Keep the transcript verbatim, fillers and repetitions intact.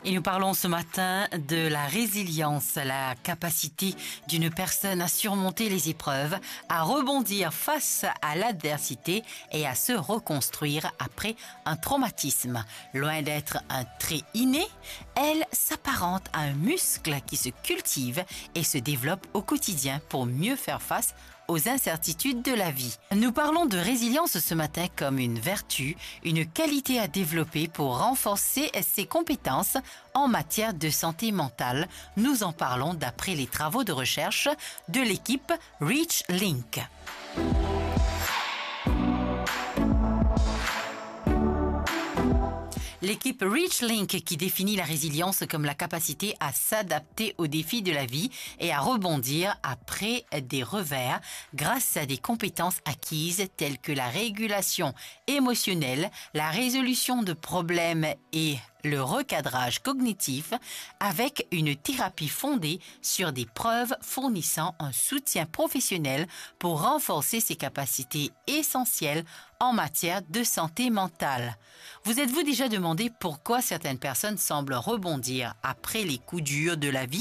Et nous parlons ce matin de la résilience, la capacité d'une personne à surmonter les épreuves, à rebondir face à l'adversité et à se reconstruire après un traumatisme. Loin d'être un trait inné, elle s'apparente à un muscle qui se cultive et se développe au quotidien pour mieux faire face aux incertitudes de la vie. Nous parlons de résilience ce matin comme une vertu, une qualité à développer pour renforcer ses compétences en matière de santé mentale. Nous en parlons d'après les travaux de recherche de l'équipe ReachLink. L'équipe ReachLink qui définit la résilience comme la capacité à s'adapter aux défis de la vie et à rebondir après des revers grâce à des compétences acquises telles que la régulation émotionnelle, la résolution de problèmes et le recadrage cognitif avec une thérapie fondée sur des preuves fournissant un soutien professionnel pour renforcer ses capacités essentielles en matière de santé mentale. Vous êtes-vous déjà demandé pourquoi certaines personnes semblent rebondir après les coups durs de la vie?